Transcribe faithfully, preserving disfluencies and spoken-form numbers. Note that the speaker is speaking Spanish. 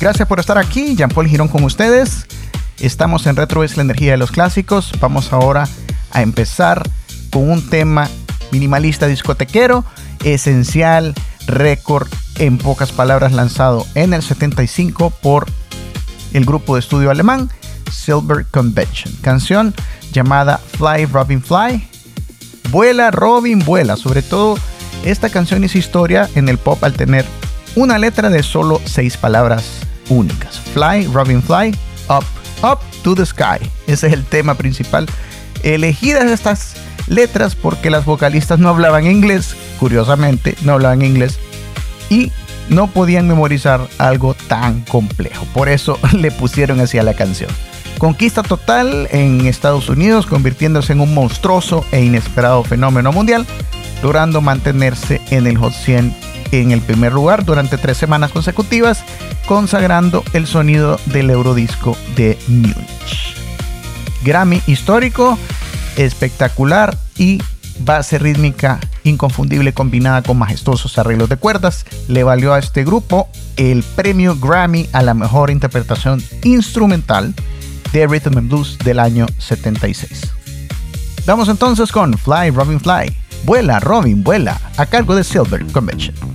Gracias por estar aquí, Jean-Paul Girón con ustedes. Estamos en Retro es la energía de los clásicos. Vamos ahora a empezar con un tema minimalista discotequero, esencial, récord, en pocas palabras, lanzado en el setenta y cinco por el grupo de estudio alemán Silver Convention. Canción llamada Fly Robin Fly. Vuela Robin vuela. Sobre todo esta canción hizo historia en el pop al tener una letra de solo seis palabras únicas. Fly Robin Fly, up, up to the sky. Ese es el tema principal. Elegidas estas letras porque las vocalistas no hablaban inglés, curiosamente no hablaban inglés, y no podían memorizar algo tan complejo. Por eso le pusieron así a la canción. Conquista total en Estados Unidos, convirtiéndose en un monstruoso e inesperado fenómeno mundial, logrando mantenerse en el Hot cien en el primer lugar durante tres semanas consecutivas, consagrando el sonido del Eurodisco de Múnich. Grammy histórico, espectacular y base rítmica inconfundible combinada con majestuosos arreglos de cuerdas le valió a este grupo el premio Grammy a la mejor interpretación instrumental de Rhythm and Blues del año setenta y seis. Vamos entonces con Fly Robin Fly, Vuela Robin Vuela, a cargo de Silver Convention.